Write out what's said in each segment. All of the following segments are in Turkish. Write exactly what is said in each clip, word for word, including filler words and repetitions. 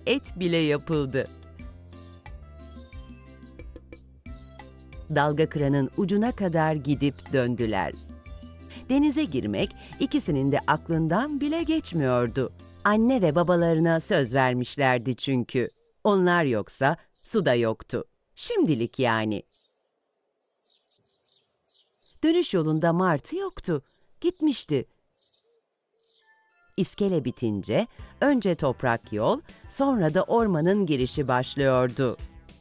et bile yapıldı. Dalga kıranın ucuna kadar gidip döndüler. Denize girmek ikisinin de aklından bile geçmiyordu. Anne ve babalarına söz vermişlerdi çünkü. Onlar yoksa su da yoktu. Şimdilik yani. Dönüş yolunda martı yoktu. Gitmişti. İskele bitince önce toprak yol, sonra da ormanın girişi başlıyordu.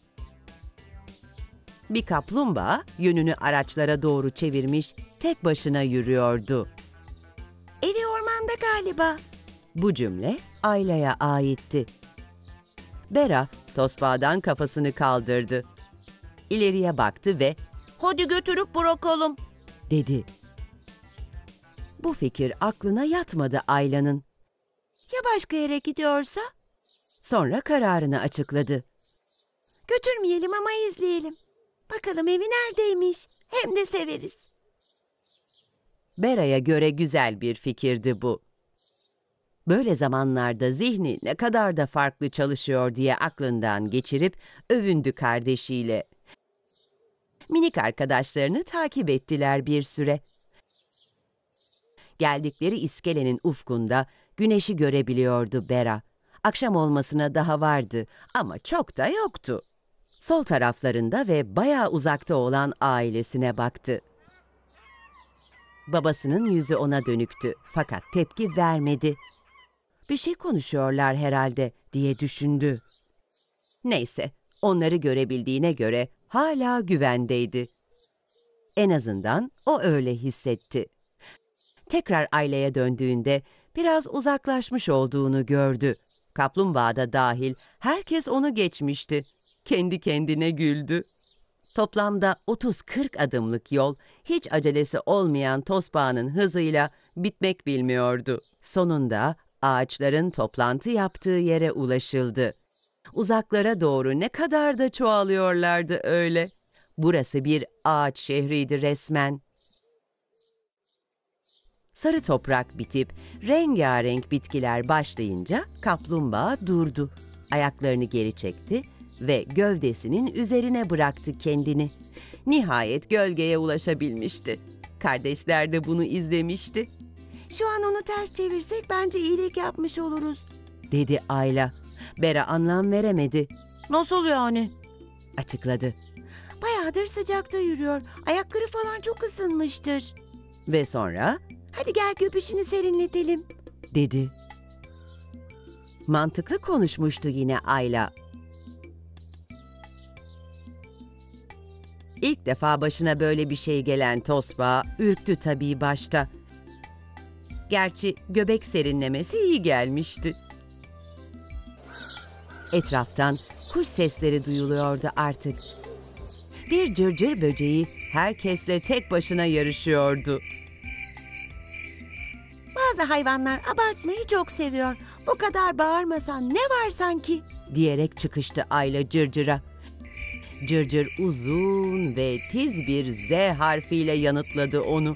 Bir kaplumbağa yönünü araçlara doğru çevirmiş, tek başına yürüyordu. "Evi ormanda galiba." Bu cümle Ayla'ya aitti. Bera Tosbağa'dan kafasını kaldırdı. İleriye baktı ve "Hadi götürüp bırakalım," dedi. Bu fikir aklına yatmadı Ayla'nın. "Ya başka yere gidiyorsa?" Sonra kararını açıkladı. "Götürmeyelim ama izleyelim. Bakalım evi neredeymiş, hem de severiz." Bera'ya göre güzel bir fikirdi bu. Böyle zamanlarda zihni ne kadar da farklı çalışıyor diye aklından geçirip övündü kardeşiyle. Minik arkadaşlarını takip ettiler bir süre. Geldikleri iskelenin ufkunda güneşi görebiliyordu Bera. Akşam olmasına daha vardı ama çok da yoktu. Sol taraflarında ve bayağı uzakta olan ailesine baktı. Babasının yüzü ona dönüktü fakat tepki vermedi. Bir şey konuşuyorlar herhalde diye düşündü. Neyse, onları görebildiğine göre hala güvendeydi. En azından o öyle hissetti. Tekrar aileye döndüğünde biraz uzaklaşmış olduğunu gördü. Kaplumbağa da dahil herkes onu geçmişti. Kendi kendine güldü. Toplamda otuz kırk adımlık yol hiç acelesi olmayan Tosbağa'nın hızıyla bitmek bilmiyordu. Sonunda ağaçların toplantı yaptığı yere ulaşıldı. Uzaklara doğru ne kadar da çoğalıyorlardı öyle. Burası bir ağaç şehriydi resmen. Sarı toprak bitip rengarenk bitkiler başlayınca kaplumbağa durdu. Ayaklarını geri çekti ve gövdesinin üzerine bıraktı kendini. Nihayet gölgeye ulaşabilmişti. Kardeşler de bunu izlemişti. "Şu an onu ters çevirsek bence iyilik yapmış oluruz," dedi Ayla. Bera anlam veremedi. "Nasıl yani?" açıkladı. "Bayağıdır sıcakta yürüyor. Ayakları falan çok ısınmıştır." Ve sonra "Hadi gel göbüşünü serinletelim," dedi. Mantıklı konuşmuştu yine Ayla. İlk defa başına böyle bir şey gelen Tosbağa ürktü tabii başta. Gerçi göbek serinlemesi iyi gelmişti. Etraftan kuş sesleri duyuluyordu artık. Bir cırcır böceği herkesle tek başına yarışıyordu. "Bazı hayvanlar abartmayı çok seviyor. Bu kadar bağırmasan ne var sanki?" diyerek çıkıştı Ayla Cırcır'a. Cırcır uzun ve tiz bir Z harfiyle yanıtladı onu.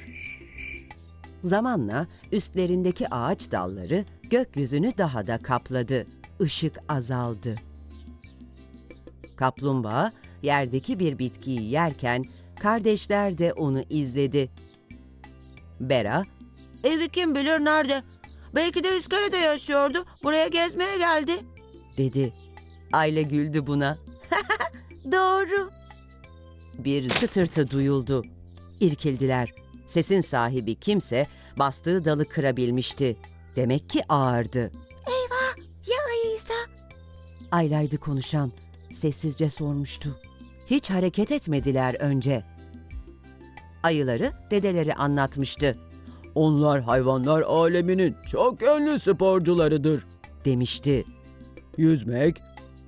Zamanla üstlerindeki ağaç dalları gökyüzünü daha da kapladı. Işık azaldı. Kaplumbağa yerdeki bir bitkiyi yerken kardeşler de onu izledi. Bera, "Evi kim bilir nerede? Belki de iskelede yaşıyordu, buraya gezmeye geldi," dedi. Ayla güldü buna. "Doğru." Bir çıtırtı duyuldu. İrkildiler. Sesin sahibi kimse bastığı dalı kırabilmişti. Demek ki ağırdı. "Eyvah, ya ayıysa?" Ayla'ydı konuşan. Sessizce sormuştu. Hiç hareket etmediler önce. Ayıları dedeleri anlatmıştı. "Onlar hayvanlar aleminin çok yönlü sporcularıdır," demişti. "Yüzmek,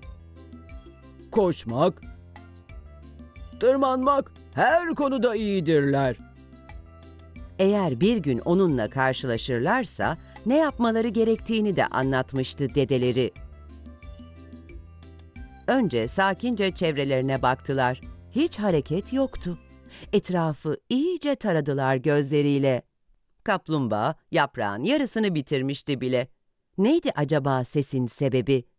koşmak, tırmanmak her konuda iyidirler." Eğer bir gün onunla karşılaşırlarsa ne yapmaları gerektiğini de anlatmıştı dedeleri. Önce sakince çevrelerine baktılar. Hiç hareket yoktu. Etrafı iyice taradılar gözleriyle. Kaplumbağa yaprağın yarısını bitirmişti bile. Neydi acaba sesin sebebi?